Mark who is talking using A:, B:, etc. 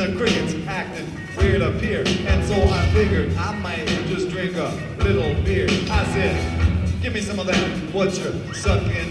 A: the crickets acting weird up here. And so I figured I might just drink a little beer. I said, give me some of that, what you're sucking